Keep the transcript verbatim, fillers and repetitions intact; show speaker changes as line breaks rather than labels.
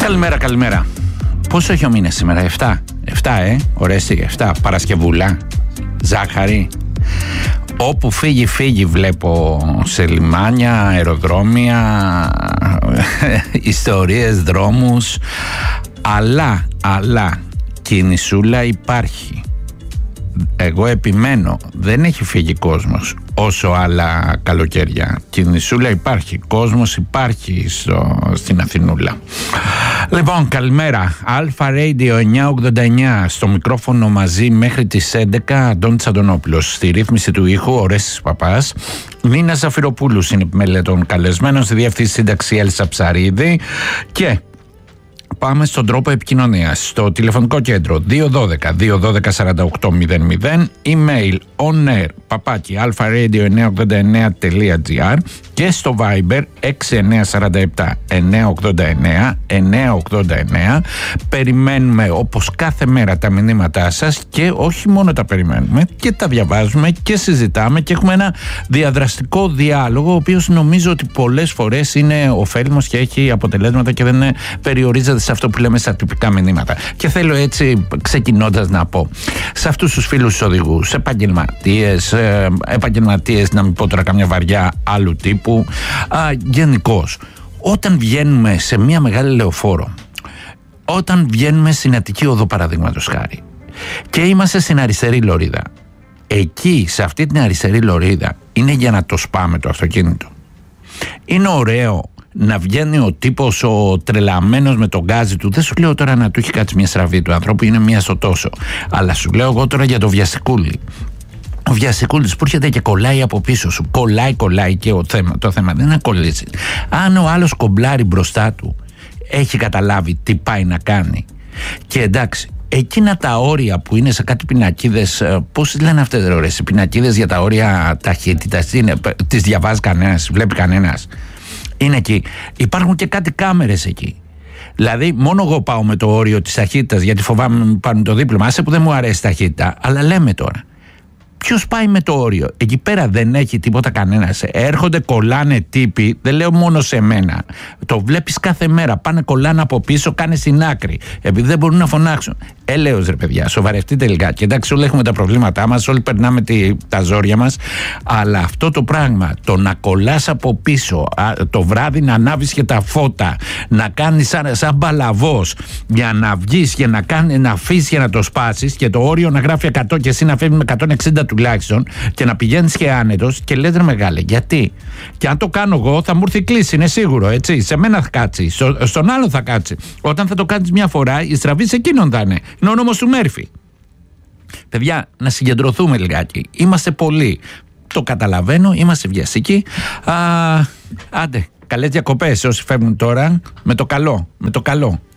Καλημέρα, καλημέρα. Πόσο έχει ο μήνας σήμερα, εφτά. εφτά, ε, ωραίστη, εφτά. Παρασκευούλα, ζάχαρη. Όπου φύγει, φύγει βλέπω σε λιμάνια, αεροδρόμια, ιστορίες, δρόμους. Αλλά, αλλά, κινησούλα υπάρχει. Εγώ επιμένω, δεν έχει φύγει κόσμος όσο άλλα καλοκαίρια. Κινησούλα υπάρχει, κόσμος υπάρχει στο, στην Αθηνούλα. Λοιπόν, καλημέρα. Αλφα Radio εννιακόσια ογδόντα εννιά στο μικρόφωνο μαζί μέχρι τις έντεκα. Αντώνης Αντωνόπουλος. Στη ρύθμιση του ήχου ο Ρέστης Παπάς. Νίνα Ζαφυροπούλου είναι επιμέλετον καλεσμένος. Στη διευθύνση σύνταξη Έλσα Ψαρίδη. Και πάμε στον τρόπο επικοινωνίας. Στο τηλεφωνικό κέντρο δύο ένα δύο δύο ένα δύο σαράντα οκτώ μηδέν μηδέν, email onair παπάκι αλφαραdio εννιακόσια ογδόντα εννιά τελεία τζι άρ και στο Viber έξι εννιά τέσσερα επτά εννιακόσια ογδόντα εννιά εννιακόσια ογδόντα εννιά. Περιμένουμε όπως κάθε μέρα τα μηνύματά σας και όχι μόνο τα περιμένουμε και τα διαβάζουμε και συζητάμε και έχουμε ένα διαδραστικό διάλογο, ο οποίος νομίζω ότι πολλές φορές είναι ωφέλιμος και έχει αποτελέσματα και δεν περιορίζεται σε αυτό που λέμε στα τυπικά μηνύματα. Και θέλω έτσι ξεκινώντας να πω σε αυτούς τους φίλους οδηγούς, επαγγελματίες, ε, επαγγελματίες να μην πω τώρα καμιά βαριά άλλου τύπου, γενικώς, όταν βγαίνουμε σε μια μεγάλη λεωφόρο, όταν βγαίνουμε στην Αττική Οδό παραδείγματος χάρη και είμαστε στην αριστερή λωρίδα, εκεί σε αυτή την αριστερή λωρίδα είναι για να το σπάμε το αυτοκίνητο. Είναι ωραίο να βγαίνει ο τύπος ο τρελαμένος με τον γκάζι του. Δεν σου λέω τώρα να του έχει κάτσει μια στραβή του ανθρώπου, είναι μία στο τόσο. Αλλά σου λέω εγώ τώρα για το βιαστικούλι. Ο βιαστικούλης που έρχεται και κολλάει από πίσω σου. Κολλάει, κολλάει και ο θέμα, το θέμα δεν είναι να κολλήσει. Αν ο άλλος κομπλάρει μπροστά του, έχει καταλάβει τι πάει να κάνει. Και εντάξει, εκείνα τα όρια που είναι σε κάτι πινακίδες, πώς λένε αυτές ρε ώρες, οι πινακίδες για τα όρια ταχύτητας, τις διαβάζει κανένας, βλέπει κανένας. Είναι εκεί. Υπάρχουν και κάτι κάμερες εκεί. Δηλαδή, μόνο εγώ πάω με το όριο της ταχύτητας, γιατί φοβάμαι να μου πάρουν το δίπλωμα. Άσε που δεν μου αρέσει η ταχύτητα, αλλά λέμε τώρα. Ποιος πάει με το όριο? Εκεί πέρα δεν έχει τίποτα κανένας. Έρχονται, κολλάνε τύποι, δεν λέω μόνο σε μένα. Το βλέπεις κάθε μέρα. Πάνε, κολλάνε από πίσω, κάνε στην άκρη. Επειδή δεν μπορούν να φωνάξουν. Έλεος ρε παιδιά, σοβαρευτείτε λιγάκι. Εντάξει, όλοι έχουμε τα προβλήματά μας, όλοι περνάμε τη, τα ζόρια μας. Αλλά αυτό το πράγμα, το να κολλάς από πίσω, το βράδυ να ανάβεις και τα φώτα, να κάνεις σαν, σαν μπαλαβός για να βγεις και να, κάνει, να αφήσεις και να το σπάσεις και το όριο να γράφει εκατό και εσύ να φεύγει με εκατόν εξήντα τουλάχιστον και να πηγαίνεις και άνετος και λες ρε μεγάλε, γιατί? Και αν το κάνω εγώ θα μου έρθει κλίση, είναι σίγουρο, έτσι. Σε μένα θα κάτσει, στο, στον άλλο θα κάτσει. Όταν θα το κάνεις μια φορά, η στραβή σε εκείνον θα είναι. Είναι ο νόμος του Μέρφυ. Παιδιά, να συγκεντρωθούμε λιγάκι. Είμαστε πολλοί. Το καταλαβαίνω, είμαστε βιαστικοί. Α, άντε, καλές διακοπές όσοι φεύγουν τώρα. Με το καλό, με το καλό.